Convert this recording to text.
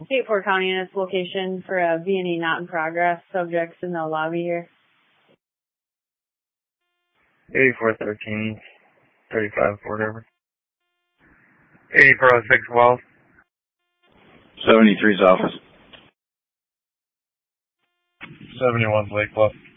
State Fort County and its location for a V&E not in progress. Subjects in the lobby here. 8413, 35 Fort River. 8406 Wells. 73's office. 71 Blake Bluff.